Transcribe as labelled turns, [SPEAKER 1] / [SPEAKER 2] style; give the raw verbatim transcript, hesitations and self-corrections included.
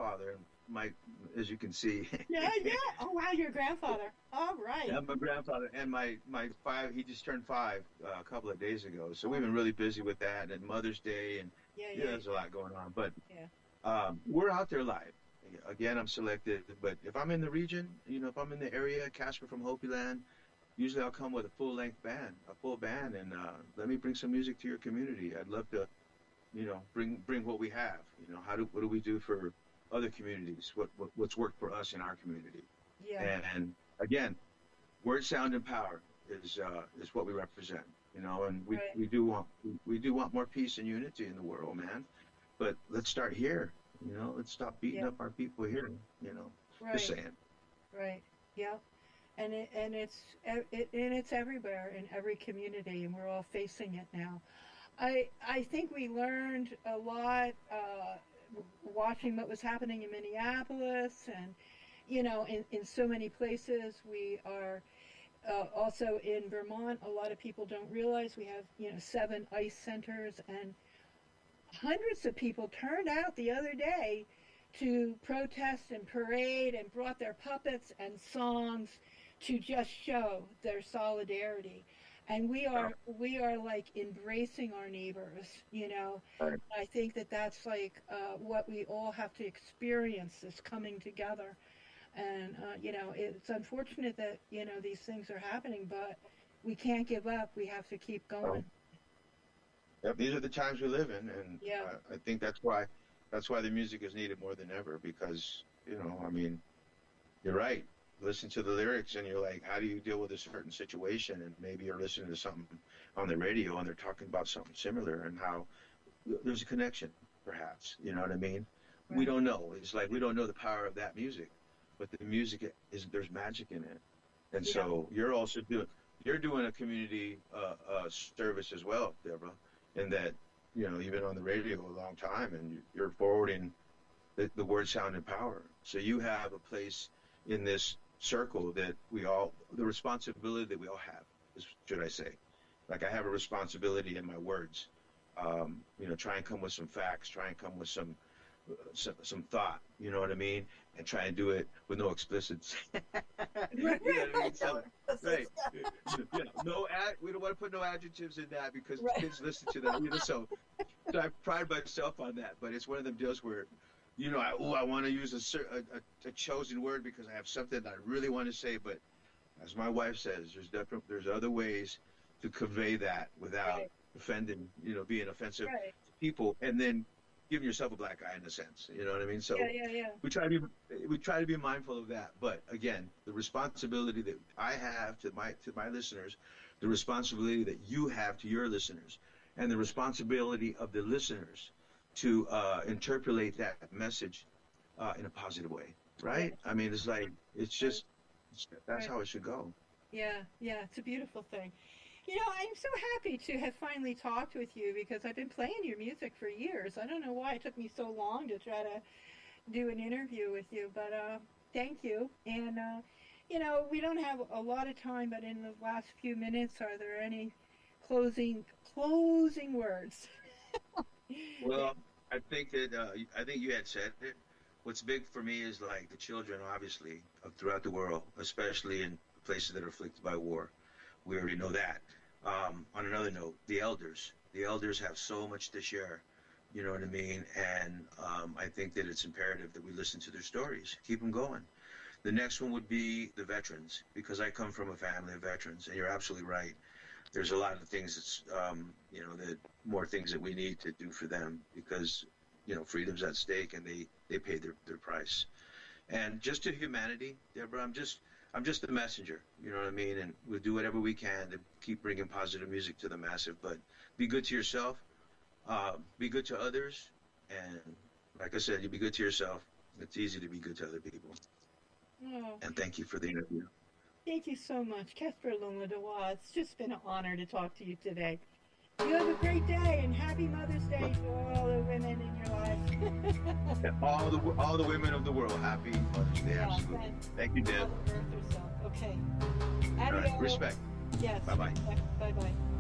[SPEAKER 1] grandfather, my, as you can see.
[SPEAKER 2] Yeah, yeah. Oh, wow, your grandfather. All right.
[SPEAKER 1] Yeah, my grandfather and my my five. He just turned five uh, a couple of days ago, so we've
[SPEAKER 2] Oh,
[SPEAKER 1] been really busy with that and Mother's Day, and
[SPEAKER 2] yeah,
[SPEAKER 1] yeah,
[SPEAKER 2] yeah,
[SPEAKER 1] there's a lot going on. But
[SPEAKER 2] yeah.
[SPEAKER 1] um, we're out there live. Again, I'm selected, but if I'm in the region, you know, if I'm in the area, Casper from Hopi Land, usually I'll come with a full length band, a full band, and uh, let me bring some music to your community. I'd love to, you know, bring bring what we have. You know, how do what do we do for other communities? What, what what's worked for us in our community?
[SPEAKER 2] Yeah.
[SPEAKER 1] And, and again, word, sound, and power is uh, is what we represent. You know, and we,
[SPEAKER 2] Right.
[SPEAKER 1] we do want we, we do want more peace and unity in the world, man. But let's start here. You know, let's stop beating
[SPEAKER 2] Yeah.
[SPEAKER 1] up our people here. You know, just
[SPEAKER 2] Right.
[SPEAKER 1] saying.
[SPEAKER 2] Right. Yeah. And it, and it's e- it, and it's everywhere in every community, and we're all facing it now. I I think we learned a lot uh, watching what was happening in Minneapolis, and you know, in, in so many places. We are uh, also in Vermont. A lot of people don't realize we have, you know, seven ice centers, and hundreds of people turned out the other day to protest and parade and brought their puppets and songs to just show their solidarity. And we
[SPEAKER 1] Yeah.
[SPEAKER 2] are we are like embracing our neighbors, you know.
[SPEAKER 1] Right.
[SPEAKER 2] I think that that's like uh, what we all have to experience, this coming together. And uh, you know, it's unfortunate that, you know, these things are happening, but we can't give up. We have to keep
[SPEAKER 1] So,
[SPEAKER 2] going.
[SPEAKER 1] yep, these are the times we live in, and
[SPEAKER 2] Yeah,
[SPEAKER 1] uh, I think that's why that's why the music is needed more than ever. Because you know, I mean, you're right. Listen to the lyrics, and you're like, how do you deal with a certain situation? And maybe you're listening to something on the radio, and they're talking about something similar, and how there's a connection, perhaps. You know what I mean? We
[SPEAKER 2] right.
[SPEAKER 1] don't know. It's like we don't know the power of that music, but the music is there's magic in it. And
[SPEAKER 2] Yeah,
[SPEAKER 1] so you're also doing you're doing a community uh, uh, service as well, Deborah, in that you know you've been on the radio a long time, and you- you're forwarding the, the word, sound, and power. So you have a place in this circle that we all the responsibility that we all have is, should I say, like I have a responsibility in my words. Um, you know, try and come with some facts, try and come with some some, some thought, you know what I mean, and try and do it with no explicits.
[SPEAKER 2] right,
[SPEAKER 1] You know
[SPEAKER 2] right,
[SPEAKER 1] what I mean?
[SPEAKER 2] right. No,
[SPEAKER 1] So,
[SPEAKER 2] this
[SPEAKER 1] right,
[SPEAKER 2] is-
[SPEAKER 1] yeah, no ad. We don't want to put no adjectives in that because
[SPEAKER 2] right.
[SPEAKER 1] kids listen to them. You know, so, so I pride myself on that. But it's one of them deals where, you know, I, oh, I want to use a, cer- a, a, a chosen word because I have something that I really want to say. But as my wife says, there's different, there's other ways to convey that without
[SPEAKER 2] Right,
[SPEAKER 1] offending, you know, being offensive
[SPEAKER 2] right.
[SPEAKER 1] to people, and then giving yourself a black eye in a sense. You know what I mean?
[SPEAKER 2] Yeah,
[SPEAKER 1] So
[SPEAKER 2] yeah, yeah.
[SPEAKER 1] we try to be we try to be mindful of that. But again, the responsibility that I have to my to my listeners, the responsibility that you have to your listeners, and the responsibility of the listeners to uh, interpolate that message uh, in a positive way,
[SPEAKER 2] Yeah,
[SPEAKER 1] right? I mean, it's like it's
[SPEAKER 2] right,
[SPEAKER 1] just that's
[SPEAKER 2] right.
[SPEAKER 1] how it should go.
[SPEAKER 2] Yeah, yeah. It's a beautiful thing. You know, I'm so happy to have finally talked with you because I've been playing your music for years. I don't know why it took me so long to try to do an interview with you, but uh, thank you. And uh, you know, we don't have a lot of time, but in the last few minutes, are there any closing closing words?
[SPEAKER 1] Well, I think that uh, I think you had said it. What's big for me is like the children, obviously, of throughout the world, especially in places that are afflicted by war. We already know that. Um, on another note, the elders. The elders have so much to share. You know what I mean? And um, I think that it's imperative that we listen to their stories, keep them going. The next one would be the veterans, because I come from a family of veterans, and you're absolutely right. There's a lot of things that's, um, you know, that more things that we need to do for them because, you know, freedom's at stake and they, they pay their, their price. And just to humanity, Deborah, I'm just, I'm just the messenger, you know what I mean? And we'll do whatever we can to keep bringing positive music to the massive, but be good to yourself, uh, be good to others. And like I said, you be good to yourself. It's easy to be good to other people.
[SPEAKER 2] Oh,
[SPEAKER 1] And thank you for the interview.
[SPEAKER 2] thank you so much, Casper Lungladois. It's just been an honor to talk to you today. You have a great day and happy Mother's Day to all the women in your life.
[SPEAKER 1] And all the all the women of the world, happy Mother's Day,
[SPEAKER 2] Yeah,
[SPEAKER 1] absolutely.
[SPEAKER 2] and
[SPEAKER 1] Thank you, Deb.
[SPEAKER 2] Mother Earth herself. Okay.
[SPEAKER 1] All right,
[SPEAKER 2] Adios.
[SPEAKER 1] respect.
[SPEAKER 2] Yes.
[SPEAKER 1] Bye bye.
[SPEAKER 2] Bye bye.